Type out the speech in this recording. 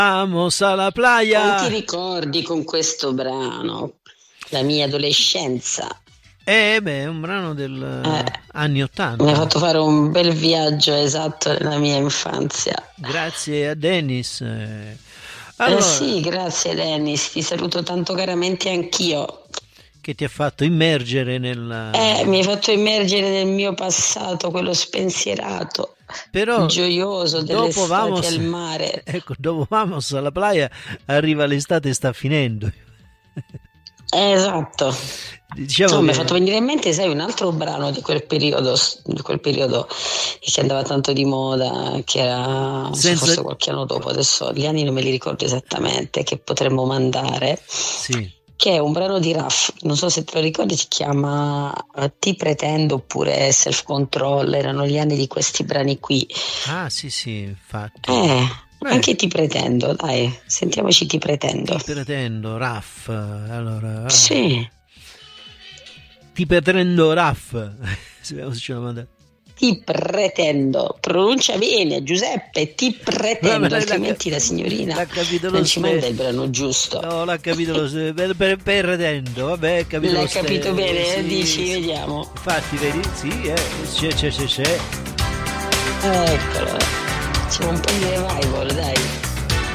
Vamos a la playa. Quanti ricordi con questo brano? La mia adolescenza. È un brano del anni 80. Mi ha fatto fare un bel viaggio, esatto, nella mia infanzia. Grazie a Dennis. Allora, sì, grazie Dennis, ti saluto tanto caramente anch'io. Che ti ha fatto immergere nel... Mi hai fatto immergere nel mio passato, quello spensierato, però gioioso delle estati al mare. Ecco, dopo Vamos alla playa arriva l'estate e sta finendo. Esatto. Diciamo mi ha fatto venire in mente, sai, un altro brano di quel periodo che andava tanto di moda, che era forse qualche anno dopo, adesso gli anni non me li ricordo esattamente, che potremmo mandare. Sì. Che è un brano di Raff, non so se te lo ricordi, si chiama Ti pretendo oppure Self Control, erano gli anni di questi brani qui. Ah sì, infatti. Anche Ti pretendo, dai, sentiamoci Ti pretendo. Ti pretendo, Raff, allora... Sì. Ti pretendo, Raff. Vediamo se ce la manda. Ti pretendo, pronuncia bene Giuseppe, ti pretendo, altrimenti la signorina l'ha capito non ci manda il brano giusto. No, l'ha capito pretendo, vabbè, capito. L'hai capito bene, sì, dici, vediamo. Infatti, vedi, sì, c'è. Eccolo, facciamo un po' di revival, dai.